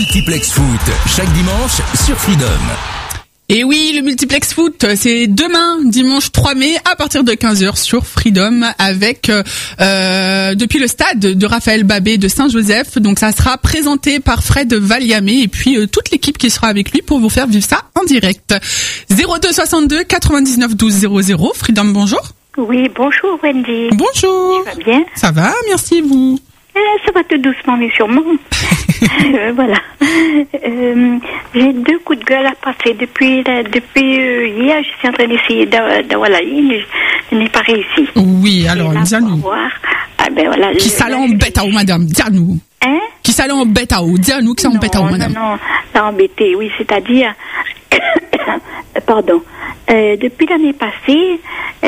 multiplex foot, chaque dimanche sur Freedom. Et oui, le multiplex foot, c'est demain, dimanche 3 mai, à partir de 15h sur Freedom, avec depuis le stade de Raphaël Babé de Saint-Joseph. Donc ça sera présenté par Fred Valiamé et puis toute l'équipe qui sera avec lui pour vous faire vivre ça en direct. 02 62 99 12 00. Freedom, bonjour. Oui, bonjour Wendy. Bonjour. Ça va bien? Ça va, merci vous. Ça va tout doucement mais sûrement. Voilà. J'ai 2 coups de gueule à passer depuis hier. Je suis en train d'essayer d'avoir la ligne. Je n'ai pas réussi. Oui, alors dis-nous. Ah ben voilà. Qui ça l'embête à vous, madame? Dis-nous. Hein? Qui ça l'embête à vous? Dis-nous que ça embête à vous, madame. Non, ça embêté. Oui, c'est-à-dire. Pardon. Depuis l'année passée,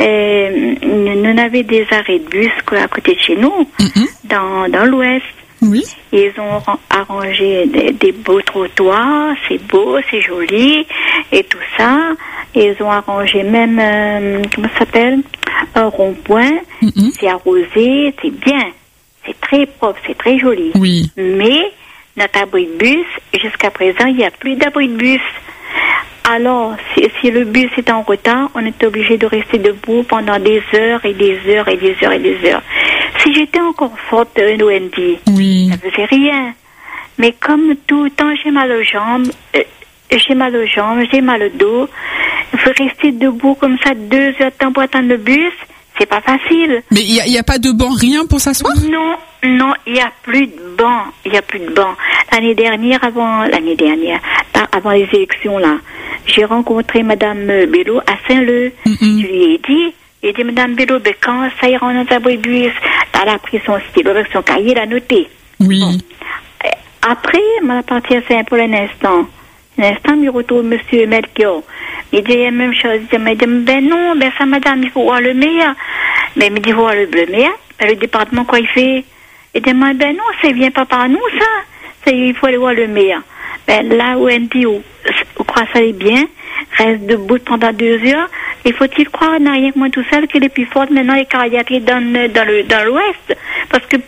nous avions des arrêts de bus à côté de chez nous, dans l'ouest. Oui. Ils ont arrangé des beaux trottoirs, c'est beau, c'est joli, et tout ça. Ils ont arrangé même, comment ça s'appelle, un rond-point. C'est arrosé, c'est bien. C'est très propre, c'est très joli. Oui. Mais notre abri de bus, jusqu'à présent, il n'y a plus d'abri de bus. Alors, si le bus est en retard, on est obligé de rester debout pendant des heures et des heures et des heures et des heures. Si j'étais encore forte, Wendy, oui, ça ne faisait rien. Mais comme tout le temps, j'ai mal aux jambes, j'ai mal au dos, il faut rester debout comme ça 2 heures de temps pour attendre le bus, c'est pas facile. Mais il y a pas de banc, rien pour s'asseoir? Non, il y a plus de banc. L'année dernière, avant les élections là, j'ai rencontré Madame Bello à Saint-Leu. Je lui ai dit, Madame Bello, ben quand ça ira en abri de bus, elle a pris son stylo avec son cahier, elle a noté. Oui. Bon. Après, on est parti à Saint-Paul un instant, il retrouve Monsieur Melchior. Il dit la même chose. Il dit, ben non, ben ça, madame, il faut voir le meilleur. Ben, il dit, voir le meilleur. Ben, le département, quoi il fait? Il dit, ben non, ça vient pas par nous, ça. Il faut aller voir le meilleur. Ben, là où elle dit, où croit ça est bien, reste debout pendant 2 heures. Il faut-il croire, n'a rien que moi tout seul, qu'elle est plus forte maintenant, les carrières dans l'ouest? Parce que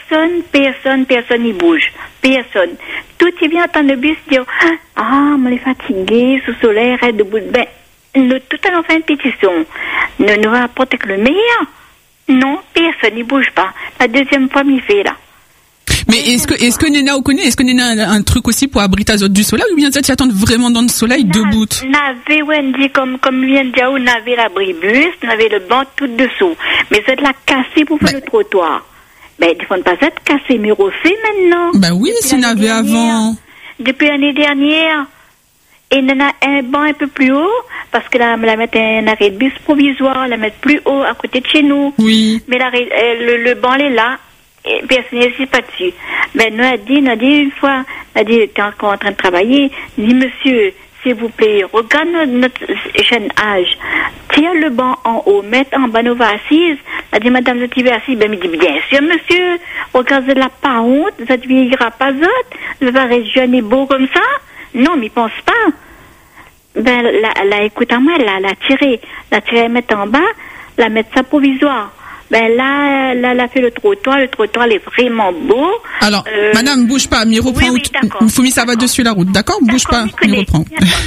personne n'y bouge. Personne. Tout y vient attendre le bus, dire, on est fatigué, sous soleil, reste debout. Ben, tout à l'heure, fait une pétition. Nous rapporte que le meilleur. Non, personne n'y bouge pas. La deuxième fois, il fait là. Mais est-ce que Nena a un truc aussi pour abriter les autres du soleil, ou bien ça tu attends vraiment dans le soleil debout? N'avait Wendy comme vient de dire, on avait l'abri bus, on avait le banc tout dessous. Mais c'est de la casser pour faire le trottoir. Ben, il faut ne pas être cassé, mais refait maintenant. Ben oui, si on avait avant. Depuis l'année dernière. Et on a un banc un peu plus haut, parce que là, on la mettre un arrêt de bus provisoire, la mettre plus haut, à côté de chez nous. Oui. Mais le banc est là. Et personne n'est pas dessus. Ben, nous a dit une fois, t'es encore en train de travailler, dit, monsieur, s'il vous plaît, regarde notre jeune âge, tire le banc en haut, mette en bas nos assises. Elle a dit, madame, vous êtes assise? Ben, il dit, bien sûr, monsieur, regardez la pas honte, vous êtes vieillira pas autre, vous allez rester jeune et beau comme ça. Non, mais il pense pas. Ben, la écoute à moi, la tirer, mettre en bas, la mettre ça provisoire. Ben là, elle a fait le trottoir il est vraiment beau. Alors, madame, bouge pas, m'y reprend. Oui, Foumi, ça va dessus la route, d'accord? Bouge pas, m'y reprend.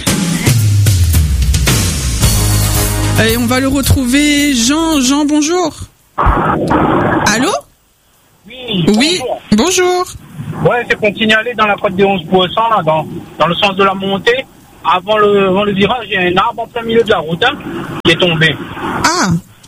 Allez, on va le retrouver. Jean, bonjour. Allô? Oui, bonjour. Ouais, c'est qu'on signalait dans la côte des 11%, là, dans le sens de la montée. Avant le virage, il y a un arbre en plein milieu de la route, qui est tombé. Ah!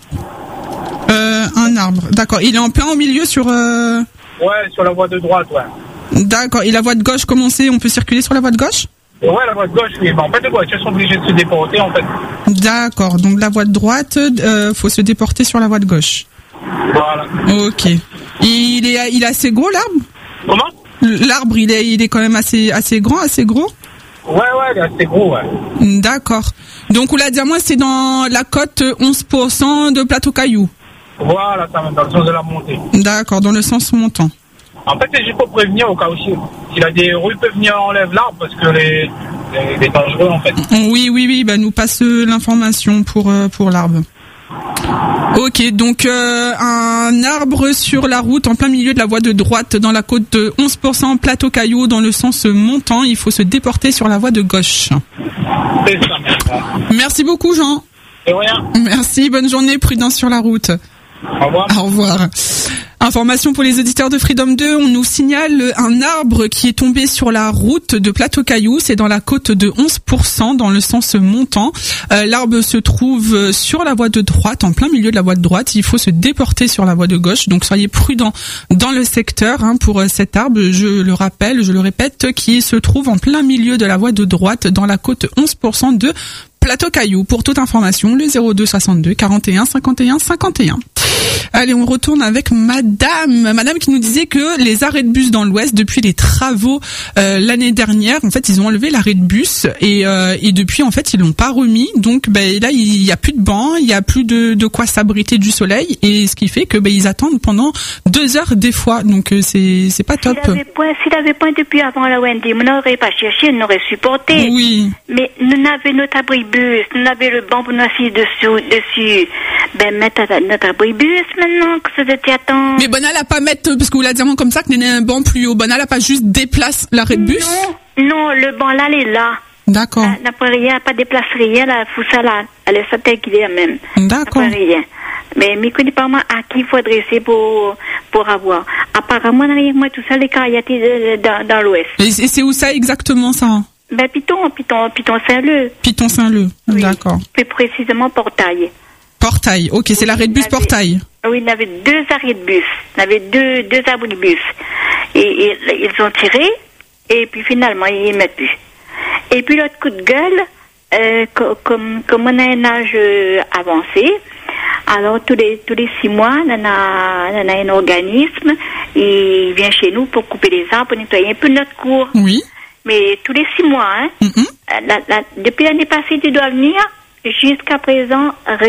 Un arbre, d'accord. Il est en plein au milieu sur... Ouais, sur la voie de droite, ouais. D'accord. Et la voie de gauche, comment c'est? On peut circuler sur la voie de gauche? Ouais, la voie de gauche, oui. En fait, les voitures sont obligées de se déporter, en fait. D'accord. Donc, la voie de droite, faut se déporter sur la voie de gauche. Voilà. Ok. Il est assez gros, l'arbre? Comment? L'arbre, il est quand même assez grand, assez gros? Ouais, il est assez gros, ouais. D'accord. Donc, Oula Diamant, c'est dans la côte 11% de Plateau Caillou. Voilà, ça va dans le sens de la montée. D'accord, dans le sens montant. En fait, c'est juste pour prévenir au cas où s'il a des rues, peut venir enlève l'arbre parce que les dangereux, en fait. Oui, bah, nous passe l'information pour l'arbre. Ok, donc un arbre sur la route en plein milieu de la voie de droite dans la côte de 11%, plateau caillou dans le sens montant, il faut se déporter sur la voie de gauche. C'est ça. Merci beaucoup Jean. Et rien. Merci, bonne journée, prudence sur la route. Au revoir. Au revoir. Information pour les auditeurs de Freedom 2, on nous signale un arbre qui est tombé sur la route de Plateau Caillou, c'est dans la côte de 11% dans le sens montant. L'arbre se trouve sur la voie de droite, en plein milieu de la voie de droite, il faut se déporter sur la voie de gauche, donc soyez prudents dans le secteur pour cet arbre, je le rappelle, je le répète, qui se trouve en plein milieu de la voie de droite dans la côte 11% de Plateau Caillou. Pour toute information, le 02 62 41 51 51. Allez, on retourne avec Madame qui nous disait que les arrêts de bus dans l'Ouest, depuis les travaux l'année dernière, en fait, ils ont enlevé l'arrêt de bus et depuis, en fait, ils l'ont pas remis. Donc, là, il y a plus de bancs, il y a plus de quoi s'abriter du soleil et ce qui fait que ils attendent pendant 2 heures des fois. Donc, c'est pas top. S'il avait point depuis avant la Wendy, on n'aurait pas cherché, on aurait supporté. Oui. Mais nous avions notre abribus, nous avions le banc pour nous assis dessus. Mettre notre abribus maintenant, que ça te attend. Mais Bona, elle a pas mettre, parce que vous l'avez dit comme ça, que n'est un banc plus haut. Bona, elle a pas juste déplace l'arrêt de bus? Non, le banc là, elle est là. D'accord. N'a pas rien, pas déplace rien, là, faut ça là. Elle est ça tel qu'il est même. D'accord. N'a pas rien. Mais je ne connais pas moi à qui il faut adresser pour avoir. Apparemment, derrière moi, tout ça, les carrières dans l'Ouest. Et c'est où ça exactement, ça? Piton Saint-Leu. Piton Saint-Leu. Oui. D'accord. Plus précisément, Portail. Portail, ok, c'est l'arrêt de bus Portail. Oui, il y avait 2 arrêts de bus. Il y avait deux abribus. Et ils ont tiré, et puis finalement, ils ne mettent plus. Et puis l'autre coup de gueule, comme on a un âge avancé, alors tous les 6 mois, on a un organisme, il vient chez nous pour couper les arbres, pour nettoyer un peu notre cour. Oui. Mais tous les 6 mois, depuis l'année passée, tu dois venir. Jusqu'à présent,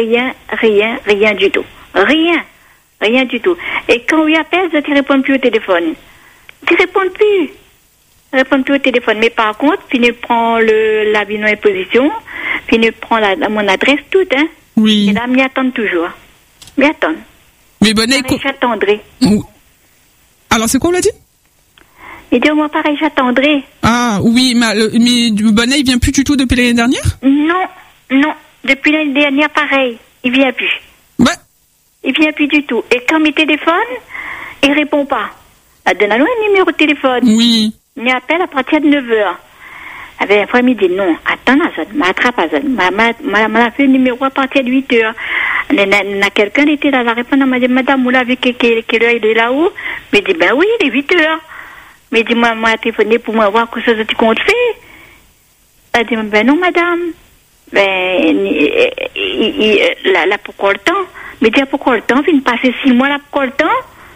rien du tout. Rien du tout. Et quand on lui appelle, tu ne réponds plus au téléphone. Tu ne réponds plus au téléphone. Mais par contre, tu ne prends l'avis non imposition, tu ne prends mon adresse toute, hein. Oui. Et là, m'y attendent toujours. M'y attendent. Mais Bonnet, j'attendrai. Alors, c'est quoi, on l'a dit? Il dit, moi, pareil, j'attendrai. Ah, oui, mais Bonnet, il vient plus du tout depuis l'année dernière? Non. Depuis l'année dernière, pareil. Il vient plus. Ouais. Il vient plus du tout. Et quand il téléphone, il répond pas. Donne-nous un numéro de téléphone. Oui. Il appelle à partir de 9h. Avec un fois, il dit non. Attends, m'attrape à ça. M'a fait le numéro à partir de 8h. Il y a quelqu'un qui était là. La réponse m'a dit, madame, vous l'avez quelle heure il est là-haut? Mais il dit, oui, il est 8h. Mais il dit, moi, téléphoné pour moi voir que ça tu comptes faire. Elle dit, non, madame. Là, pourquoi le temps? Mais dis, pourquoi le temps? Vient de passer 6 mois, là, pourquoi le temps?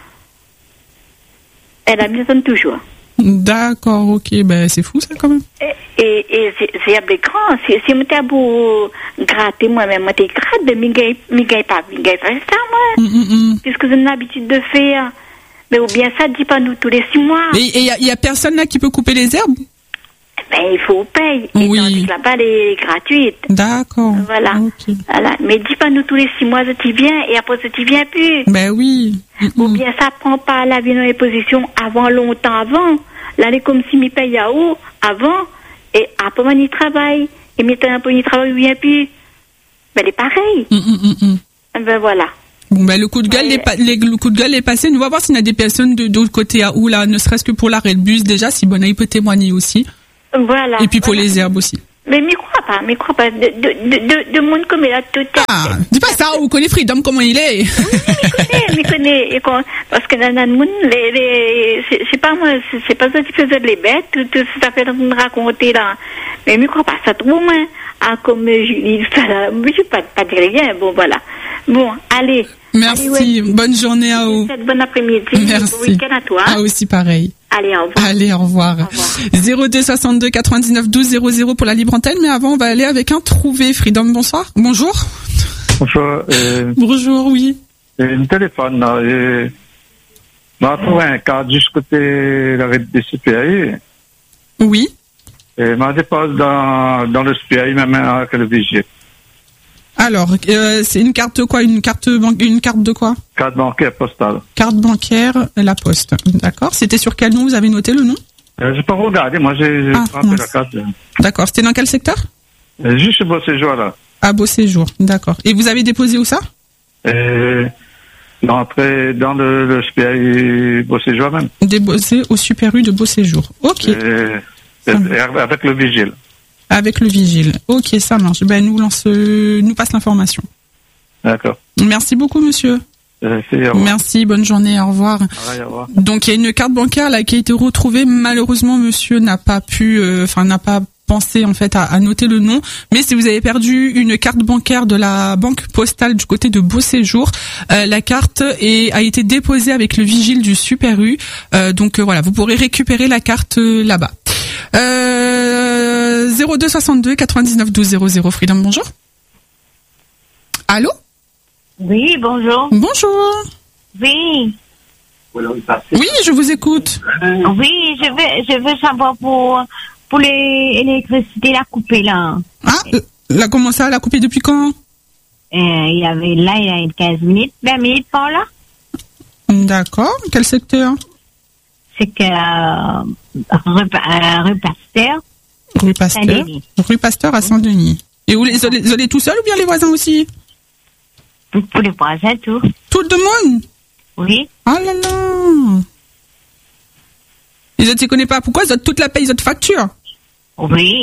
Elle a mis ça toujours. D'accord, ok, c'est fou, ça, quand même. Et c'est un peu grand. Si je t'ai beau gratter moi-même, je gratte, mais je ne gagne pas ça, moi. Puisque j'ai l'habitude de faire. Mais ou bien ça, dis pas nous tous les 6 mois. Et il y a personne là qui peut couper les herbes? Il faut payer. Et tandis que là-bas, elle est gratuite. D'accord. Voilà. Okay. Voilà. Mais dis pas nous tous les 6 mois, tu viens, et après, tu viens plus. Oui. Ou bien ça prend pas la vie dans les positions longtemps avant. Là, elle est comme si m'y paye à haut, avant, et après, on y travaille. Et maintenant, on y travaille, il vient plus. Elle est pareil. Voilà. Bon, le coup de gueule, le coup de gueule est passé. Nous va voir s'il y a des personnes de l'autre côté à où, là, ne serait-ce que pour l'arrêt de bus, déjà, si Bonnet peut témoigner aussi. Voilà. Et puis pour les herbes aussi. Mais m'y crois pas. De monde comme il a tout. Dis pas ça, vous connaissez Freedom, comment il est. Oui, m'y connais. Parce que dans le monde, c'est pas moi, c'est pas ça qui faisait les bêtes, tout ça fait me raconter là. Mais m'y crois pas, ça trouve moins. Comme Julie, ça là, je ne pas dire rien. Bon, voilà. Bon, allez. Merci. Bonne journée à vous. Bon après-midi. Merci. Bon week-end à toi. Ah, aussi pareil. Allez, au revoir. Allez, au revoir. 02 62 99 12 00 pour la libre antenne. Mais avant, on va aller avec un trouvé. Freedom, bonsoir. Bonjour. Bonjour. Bonjour, oui. Une téléphone, là. On a trouvé un cadre juste côté la rue des CPI. Oui. Et m'a dépasse dans le SPI, même avec le vigier. Alors, c'est une carte de quoi? Une carte de quoi? Carte bancaire postale. Carte bancaire, la poste. D'accord. C'était sur quel nom? Vous avez noté le nom? J'ai pas regardé, moi j'ai frappé la carte. D'accord. C'était dans quel secteur? Juste chez Beau Séjour, là. À Beau Séjour. D'accord. Et vous avez déposé où ça? D'entrer dans le SPI Beau Séjour même. Déposé au Super U de Beau Séjour. Ok. Avec le vigile. Avec le vigile. Ok, ça marche. Ben, nous passe l'information. D'accord. Merci beaucoup, monsieur. Merci, bonne journée, au revoir. Au revoir. Donc, il y a une carte bancaire là qui a été retrouvée. Malheureusement, monsieur n'a pas pensé en fait à noter le nom. Mais si vous avez perdu une carte bancaire de la banque postale du côté de Beau Séjour, la carte a été déposée avec le vigile du Super U. Donc voilà, vous pourrez récupérer la carte là-bas. 02 62 99 12 00 Freedom, bonjour. Allô? Oui, bonjour. Bonjour. Oui. Oui, je vous écoute. Oui, je veux savoir pour l'électricité, la coupée là. Ah, comment ça, la coupée depuis quand? Il y a 15 minutes, 20 minutes par là. D'accord, quel secteur? C'est que rue Pasteur. Rue Pasteur. Saint-Denis. Rue Pasteur à Saint-Denis. Et vous les tout seul ou bien les voisins aussi? Pour les voisins, tout. Tout le monde? Oui. Ah là là. Ils ne connaissent pas pourquoi ils ont toute la paye, ils ont facture. Oui.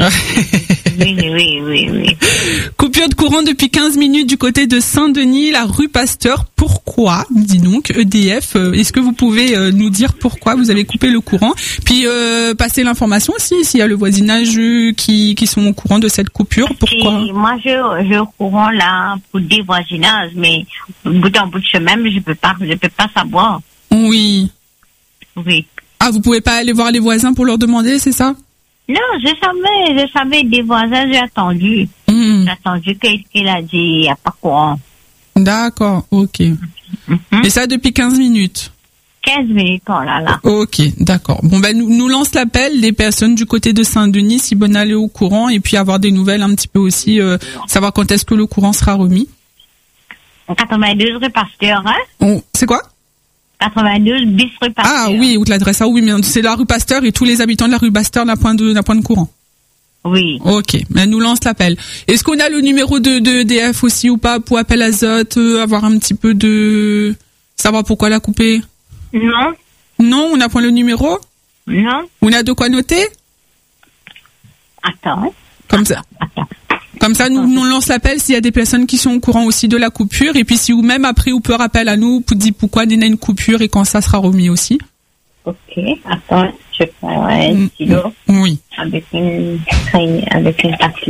oui. Coupure de courant depuis 15 minutes du côté de Saint-Denis, la rue Pasteur. Pourquoi? Dis donc, EDF, est-ce que vous pouvez nous dire pourquoi vous avez coupé le courant? Puis passer l'information aussi, s'il y a le voisinage qui sont au courant de cette coupure. Pourquoi? Moi, je courant là pour des voisinages, mais bout en bout de chemin, je peux pas savoir. Oui. Oui. Ah, vous pouvez pas aller voir les voisins pour leur demander, c'est ça? Non, je savais des voisins, j'ai attendu. J'ai attendu qu'il a dit, il n'y a pas courant. D'accord, ok. Et ça depuis 15 minutes? 15 minutes, oh là là. Ok, d'accord. Bon, ben, nous lance l'appel des personnes du côté de Saint-Denis, si bonne aller au courant, et puis avoir des nouvelles un petit peu aussi, savoir quand est-ce que le courant sera remis. 82 rue Pasteur, hein? C'est quoi? 92 bis rue Pasteur. Ah oui, ou l'adresse. Ah oui, mais c'est la rue Pasteur et tous les habitants de la rue Pasteur n'a point de courant. Oui. Ok, mais nous lance l'appel. Est-ce qu'on a le numéro de EDF aussi ou pas pour appel azote, avoir un petit peu de... savoir pourquoi la couper? Non. Non, on n'a point le numéro? Non. On a de quoi noter? Attends. Comme ça. Comme ça, nous lance l'appel s'il y a des personnes qui sont au courant aussi de la coupure. Et puis si ou même après, ou peut rappeler à nous pour dire pourquoi il y a une coupure et quand ça sera remis aussi. Ok, attends, je prends un stylo. Oui. Avec une papier.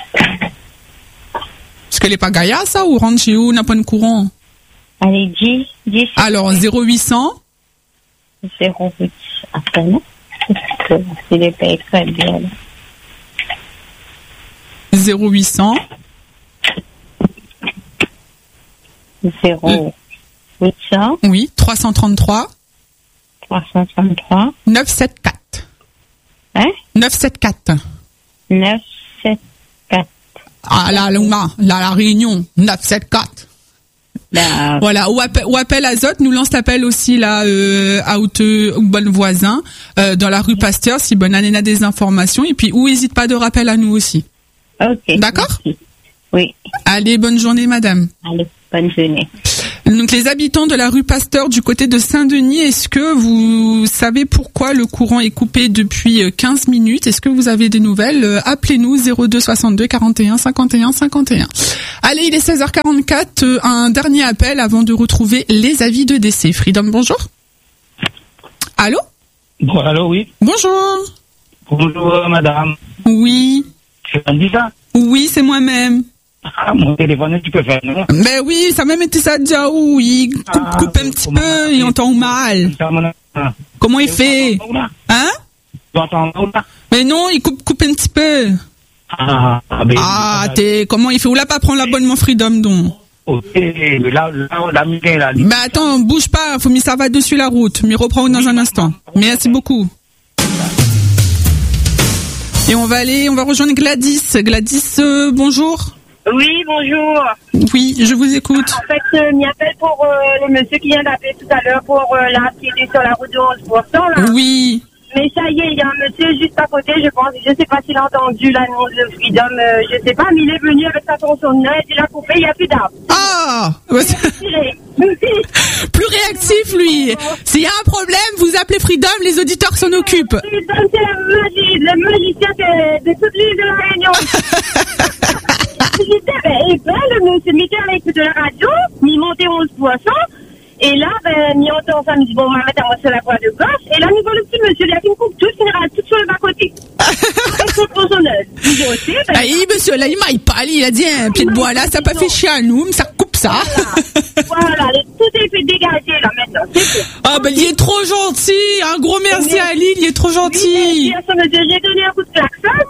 Parce qu'elle n'est pas gaillard, ça, ou rentre chez où, n'a pas de courant? Allez, dis. Alors, 0800. 08. Attends, c'est le pays très bien. 0800. 0800. Oui, 333. 333. 974. Hein? 974. 974. Ah, la Réunion. 974. Voilà, ou appel azote, nous lance l'appel aussi là à bon voisin dans la rue Pasteur si bonne année a des informations et puis ou hésite pas de rappel à nous aussi. Ok. D'accord? Merci. Oui. Allez, bonne journée madame. Allez, bonne journée. Donc les habitants de la rue Pasteur du côté de Saint-Denis, est-ce que vous savez pourquoi le courant est coupé depuis 15 minutes? Est-ce que vous avez des nouvelles? Appelez-nous 02 62 41 51 51. Allez, il est 16h44, un dernier appel avant de retrouver les avis de décès. Freedom, bonjour. Allô? Bon, allô, oui. Bonjour. Bonjour, madame. Oui. C'est Andy, ça? Oui, c'est moi-même. Ah, mon téléphone, tu peux faire, non? Ben oui, ça a même été ça déjà, oui. Coupe un petit peu, il entend mal. Comment il fait? Hein? Tu entends là? Mais non, il coupe un petit peu. Comment il fait? Ou là pas prendre l'abonnement Freedom, donc? Ok, là, Ben attends, bouge pas, faut mis ça va dessus la route. Mais reprends dans un instant. Merci beaucoup. Et on va rejoindre Gladys. Gladys, bonjour. Oui, bonjour. Oui, je vous écoute. En fait, je m'y appelle pour le monsieur qui vient d'appeler tout à l'heure pour là, qui était sur la route de 11%, là. Oui. Mais ça y est, il y a un monsieur juste à côté, je pense. Je sais pas s'il a entendu l'annonce de Freedom, je sais pas, mais il est venu avec sa tronçonneuse, il a coupé, il n'y a plus d'arbres. Ah! Plus réactif, lui. S'il y a un problème, vous appelez Freedom, les auditeurs s'en occupent. Freedom, c'est le magicien de toute l'île de la Réunion. Le monsieur mettait à l'écoute de la radio, il montait 11%. Et là, il entend ça, il me dit, bon, on va mettre sur la voie de gauche. Et là, nous voit le petit monsieur, il a fait une coupe tout, il rate tout sur le bas-côté. Avec son tronçonneuse. Ah, monsieur, là, il m'aille pas, il a dit, un pied de bois là, ça n'a pas fait chier à nous, ça coupe ça. Voilà, tout est fait dégager, là, maintenant. Ah, ben, il est trop gentil. Un gros merci à Lille, il est trop gentil. Merci à son monsieur, j'ai donné un coup de klaxon.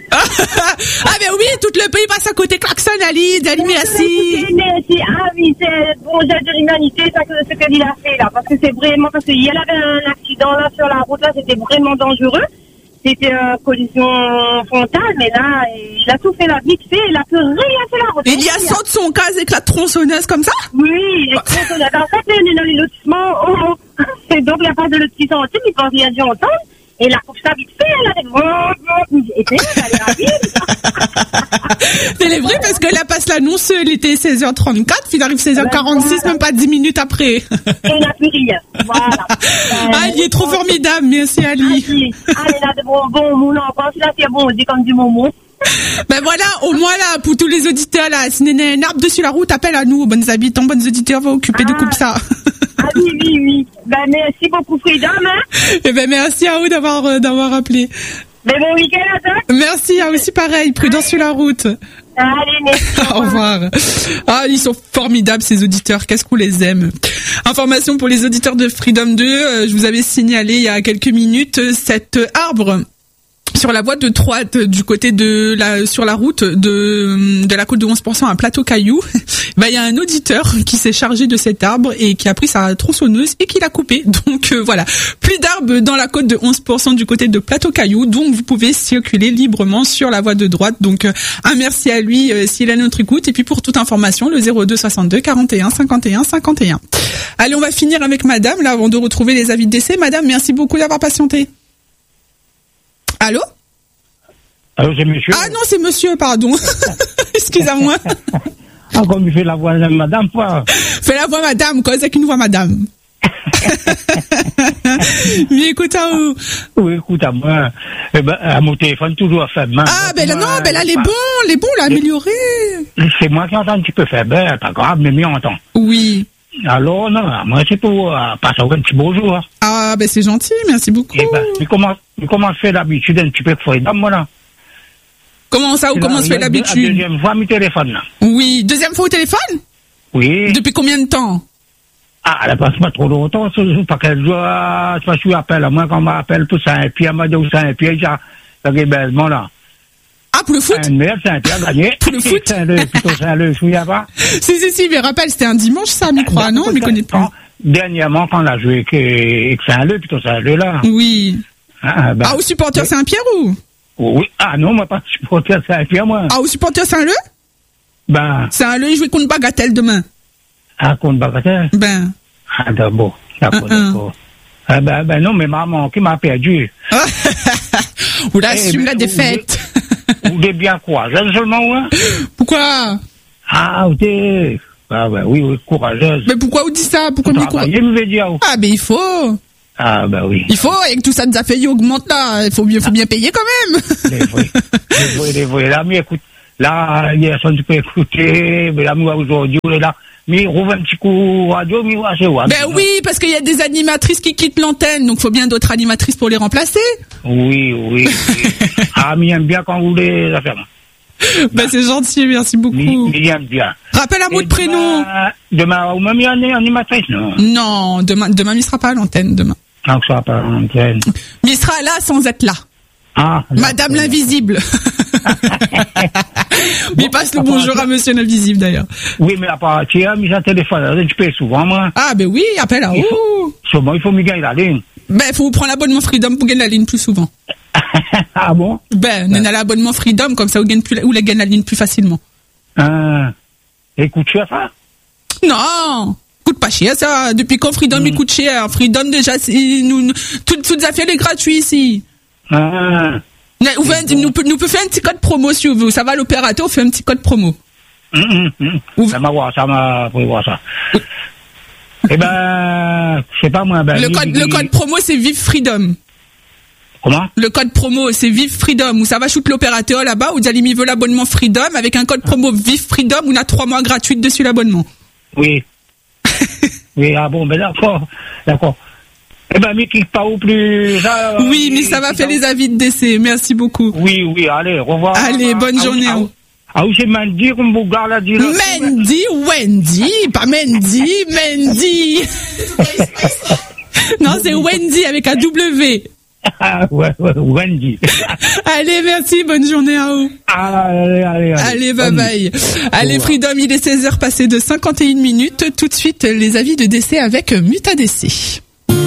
Ah, ben oui, tout le pays passe à côté, klaxon à Lille, merci. Merci, ah oui, c'est bon geste de l'humanité, ça, ce qu'il a fait, là. Parce que c'est vraiment, parce qu'il y avait un accident, là, sur la route, là, c'était vraiment dangereux. C'était une collision frontale, mais là, il a tout fait la vite fait, il a plus rien fait la route. Il y a sorti de son cas avec la tronçonneuse comme ça? Oui, les tronçonneuses. En fait, on est dans les lotissements, et donc il n'y a pas de lotissement au-dessus, il pense qu'il y a dû entendre. Et la coupe ça vite fait, elle a fait... Et c'est elle est rapide. C'est vrai parce que là passe l'annonce, il était 16h34, puis il arrive 16h46, même pas 10 minutes après. Et il n'a plus rien. Voilà. Ah, il est trop formidable, merci Ali. Ah, il a de bons mots, on pense là, c'est bon, on dit comme du bon mot. Ben voilà, au moins là, pour tous les auditeurs là, si il y a un arbre dessus la route, appelle à nous, bonnes habitants, bonnes auditeurs, va occuper de coupe ça. Ah oui. Ben merci beaucoup Freedom, hein. Eh ben merci à vous d'avoir appelé. Ben bon week-end à toi. Merci, à aussi pareil, prudence sur la route. Allez, merci. Au revoir. Ah, ils sont formidables ces auditeurs, qu'est-ce qu'on les aime. Information pour les auditeurs de Freedom 2, je vous avais signalé il y a quelques minutes cet arbre sur la voie de droite du côté sur la route de la côte de 11% à Plateau Caillou. Il y a un auditeur qui s'est chargé de cet arbre et qui a pris sa tronçonneuse et qui l'a coupé. Donc voilà, plus d'arbres dans la côte de 11% du côté de Plateau Caillou. Donc vous pouvez circuler librement sur la voie de droite. Donc un merci à lui s'il a notre écoute. Et puis pour toute information, le 02 62 41 51 51. Allez, on va finir avec madame là avant de retrouver les avis de décès. Madame, merci beaucoup d'avoir patienté. Allô? Allô, c'est monsieur? Ah non, c'est monsieur, pardon. Excusez-moi. Ah, comme il fait la voix de madame, quoi. Fais la voix madame, quoi, c'est qu'une voix madame. Mais écoute à où? Oui, écoute à moi. Eh ben, à mon téléphone, toujours à faible. Ah, ben là, non, ben là, les bons, l'a amélioré. C'est moi qui entends un petit peu faible, ben, pas grave, mais mieux entend. Oui. Alors, non, moi, c'est pour passer un petit bonjour. Ah, ben c'est gentil, merci beaucoup. Eh ben, mais comment je fais d'habitude un petit peu pour les dames, moi, là? Comment ça, ou comment se fait l'habitude? La deuxième fois, mon téléphone, là. Oui, deuxième fois au téléphone? Oui. Depuis combien de temps? Ah, elle passe pas trop longtemps, parce qu'elle doit, je sais pas si elle appelle, à moi, quand on m'appelle pour Saint-Pierre, elle m'a dit Saint-Pierre, ça rébellement, là. Ah, pour le foot? Saint-Pierre a gagné. Pour le foot? Plutôt Saint-Leu, je ne souviens pas. Si, mais rappelle, c'était un dimanche, ça, je crois, non? Mais connaît pas. Dernièrement, quand on a joué avec Saint-Leu, plutôt Saint-Leu, là. Oui. Au supporter Saint-Pierre ou? Oui. Ah non, moi, pas supporter Saint-Pierre, moi. Ah, au supporter Saint-Leu? Ben. Saint-Leu, il joue contre Bagatelle demain. Ah, contre Bagatelle? Ben. Ah, d'accord. D'accord. Ah, ben non, mais maman, qui m'a perdu. Ou là, assume la défaite. Vous êtes bien courageuse seulement, ouais? Pourquoi? Ah, oui, courageuse. Mais pourquoi vous dites ça? Pourquoi vous dites dire? Ah, ben il faut. Ah, ben oui. Il faut, avec tout ça nous a fait, il augmente là. Il faut bien payer quand même. Les vrais. Là, mais écoute, là, il y a ça, tu peux écouter, mais là, moi, aujourd'hui, on est là. Mais il rouvre un petit coup radio, mais c'est ouais. Ben oui, parce qu'il y a des animatrices qui quittent l'antenne, donc il faut bien d'autres animatrices pour les remplacer. Oui. Ah, mais il aime bien quand vous les affaires. Ben c'est gentil, merci beaucoup. Mais il aime bien. Rappelle un mot de prénom. Demain, vous m'avez mis en animatrice, non? Non, demain, il sera pas à l'antenne, demain. Non, il sera pas à l'antenne. Mais il sera là sans être là. Ah. Madame l'Invisible. Mais passe le bonjour à Monsieur l'Invisible d'ailleurs. Oui, mais à partir, mais j'ai un téléphone, tu payes souvent, moi. Ah, ben oui, appelle à où? Souvent, il faut me gagner la ligne. Ben, il faut prendre l'abonnement Freedom pour gagner la ligne plus souvent. Ah bon? Ben, on a l'abonnement Freedom, comme ça, vous gagnez la ligne plus facilement. Et coûte cher, ça? Non, coûte pas cher, ça. Depuis quand Freedom, il coûte cher. Freedom, déjà, toutes affaires est gratuit ici. Nous peut faire un petit code promo, si vous voulez. Ça va, l'opérateur, fait un petit code promo. Ça m'a prévoir ça. Eh ben, je sais pas moi. Ben, le code promo, c'est Vive Freedom. Comment? Le code promo, c'est Vive Freedom. Où ça va shoot l'opérateur là-bas, où Dali veut l'abonnement Freedom. Avec un code promo Vive Freedom, où on a 3 mois gratuits dessus l'abonnement. Oui. Oui, ah bon, ben d'accord. Eh ben, mais clique pas au plus. Ça, oui, mais ça va faire les avis de décès. Merci beaucoup. Oui, allez, au revoir. Allez, bonne journée. Ah oui, c'est Mandy, comme vous gars là, dit. Mandy, Wendy, pas Mandy, Mandy. Non, c'est Wendy avec un W. Ouais, Wendy. Allez, merci, bonne journée à vous. Allez, bye bye. Allez, Freedom, il est 16h passé de 51 minutes. Tout de suite, les avis de décès avec Mutadc.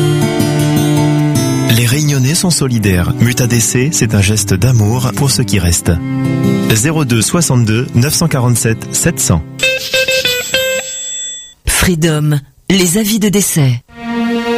Les Réunionnais sont solidaires. Mutadc, c'est un geste d'amour pour ceux qui restent. 02 62 947 700. Freedom, les avis de décès.